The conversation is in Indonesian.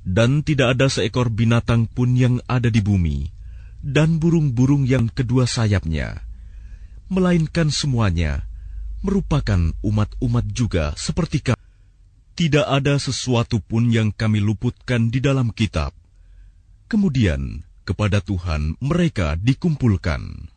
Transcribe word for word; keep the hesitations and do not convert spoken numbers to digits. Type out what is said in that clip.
Dan tidak ada seekor binatang pun yang ada di bumi, dan burung-burung yang kedua sayapnya, melainkan semuanya merupakan umat-umat juga seperti kami. Tidak ada sesuatu pun yang kami luputkan di dalam kitab. Kemudian kepada Tuhan mereka dikumpulkan.